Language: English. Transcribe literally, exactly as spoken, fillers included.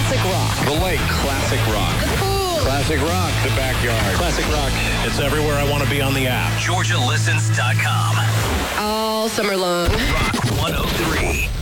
Classic rock. The lake. Classic rock. The pool. Classic rock. The backyard. Classic rock. It's everywhere I want to be on the app. Georgia Listens dot com. All summer long. Rock one oh three.